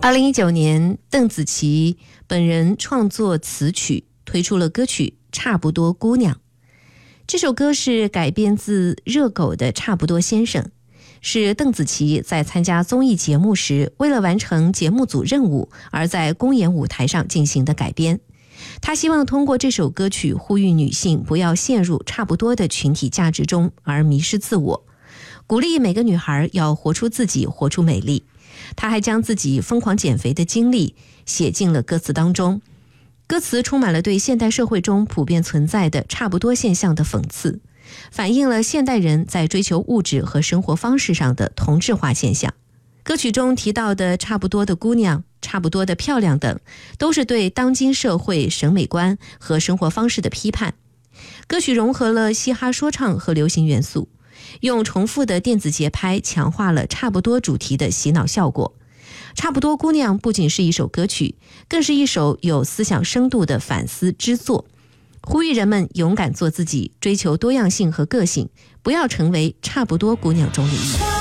2019年，邓紫棋本人创作词曲，推出了歌曲《差不多姑娘》。这首歌是改编自热狗的《差不多先生》，是邓紫棋在参加综艺节目时，为了完成节目组任务而在公演舞台上进行的改编。她希望通过这首歌曲呼吁女性不要陷入差不多的群体价值中而迷失自我，鼓励每个女孩要活出自己，活出美丽。她还将自己疯狂减肥的经历写进了歌词当中，歌词充满了对现代社会中普遍存在的差不多现象的讽刺，反映了现代人在追求物质和生活方式上的同质化现象。歌曲中提到的差不多的姑娘、差不多的漂亮等，都是对当今社会审美观和生活方式的批判。歌曲融合了嘻哈说唱和流行元素，用重复的电子节拍强化了差不多主题的洗脑效果。差不多姑娘不仅是一首歌曲，更是一首有思想深度的反思之作，呼吁人们勇敢做自己，追求多样性和个性，不要成为差不多姑娘中的一员。